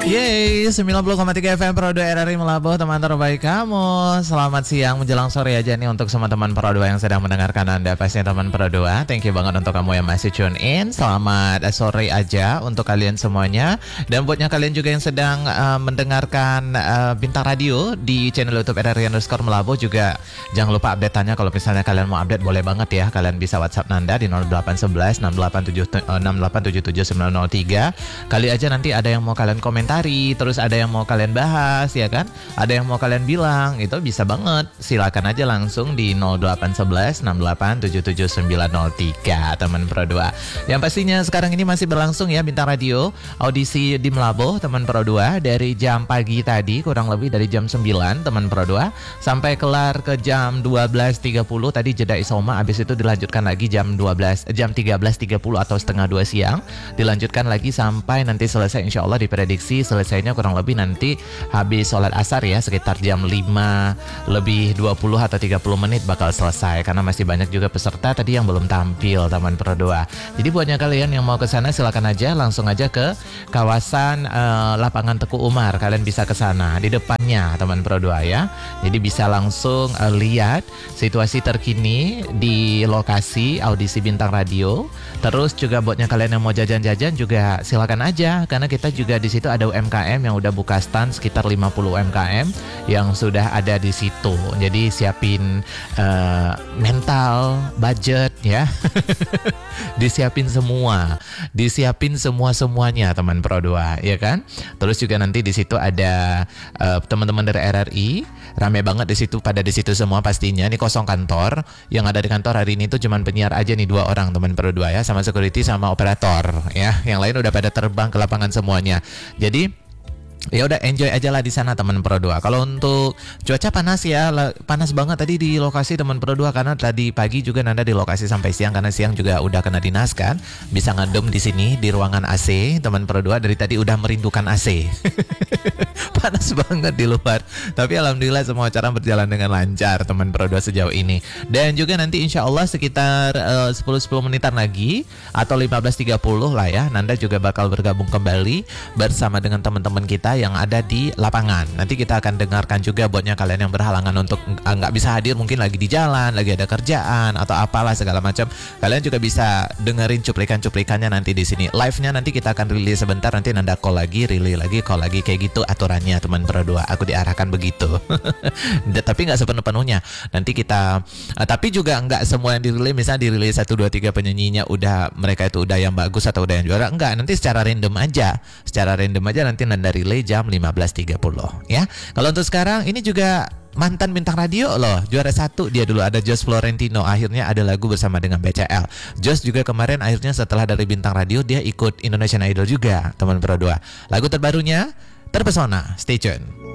Yeay, 90,3 FM Pro 2 RRI Melabuh, teman terbaik kamu. Selamat siang menjelang sore aja nih untuk semua teman Pro 2 yang sedang mendengarkan Anda. Pastinya teman Pro 2, thank you banget untuk kamu yang masih tune in. Selamat sore aja untuk kalian semuanya. Dan buatnya kalian juga yang sedang mendengarkan Bintang Radio di channel YouTube RRI_ Melabuh juga jangan lupa update-nya. Kalau misalnya kalian mau update boleh banget ya. Kalian bisa WhatsApp Nanda di 0811 6877903. Kali aja nanti ada yang mau kalian komentar, terus ada yang mau kalian bahas ya kan, ada yang mau kalian bilang, itu bisa banget, silakan aja langsung di 0811 6877903 teman Pro 2. Yang pastinya sekarang ini masih berlangsung ya Bintang Radio audisi di Melabuh teman Pro 2 dari jam pagi tadi kurang lebih dari jam 9 teman Pro 2 sampai kelar ke jam 12.30 tadi jeda isoma, habis itu dilanjutkan lagi jam 13.30 atau setengah 2 siang, dilanjutkan lagi sampai nanti selesai insyaallah diprediksi selesainya kurang lebih nanti habis sholat asar ya, sekitar jam 5 lebih 20 atau 30 menit bakal selesai karena masih banyak juga peserta tadi yang belum tampil teman Pro 2. Jadi buatnya kalian yang mau ke sana silakan aja langsung aja ke kawasan lapangan Teguh Umar, kalian bisa ke sana di depannya teman Pro 2 ya. Jadi bisa langsung lihat situasi terkini di lokasi audisi Bintang Radio. Terus juga buatnya kalian yang mau jajan-jajan juga silakan aja karena kita juga di situ ada UMKM yang udah buka stand sekitar 50 UMKM yang sudah ada di situ. Jadi siapin mental, budget ya. Disiapin semuanya teman Pro 2 ya kan. Terus juga nanti di situ ada teman-teman dari RRI, rame banget di situ, pada di situ semua pastinya. Ini kosong kantor, yang ada di kantor hari ini tuh cuman penyiar aja nih 2 orang teman Pro 2 ya, sama security sama operator ya. Yang lain udah pada terbang ke lapangan semuanya. Jadi ya udah enjoy aja lah di sana teman Pro 2. Kalau untuk cuaca panas ya, panas banget tadi di lokasi teman Pro 2 karena tadi pagi juga Nanda di lokasi sampai siang karena siang juga udah kena dinas kan. Bisa ngadem di sini di ruangan AC teman Pro 2, dari tadi udah merindukan AC. Panas banget di luar. Tapi alhamdulillah semua acara berjalan dengan lancar teman Pro 2 sejauh ini. Dan juga nanti insya Allah sekitar 10 menitan lagi atau 15.30 lah ya, Nanda juga bakal bergabung kembali bersama dengan teman-teman kita yang ada di lapangan. Nanti kita akan dengarkan juga buatnya kalian yang berhalangan untuk nggak bisa hadir, mungkin lagi di jalan, lagi ada kerjaan atau apalah segala macam. Kalian juga bisa dengerin cuplikan-cuplikannya nanti di sini. Live-nya nanti kita akan rilis sebentar, nanti Nanda call lagi, rilis lagi, call lagi, kayak gitu aturannya teman Pro 2. Aku diarahkan begitu. Tapi nggak sepenuhnya. Nanti kita tapi juga nggak semua yang dirilis, misalnya dirilis 1 2 3 penyanyinya udah, mereka itu udah yang bagus atau udah yang juara. Enggak, nanti secara random aja. Secara random aja nanti Nanda rilis jam 15.30 ya. Kalau untuk sekarang ini juga mantan Bintang Radio loh, juara 1 dia dulu, ada Jos Florentino, akhirnya ada lagu bersama dengan BCL. Jos juga kemarin akhirnya setelah dari Bintang Radio dia ikut Indonesian Idol juga teman Pro 2. Lagu terbarunya Terpesona, stay tune.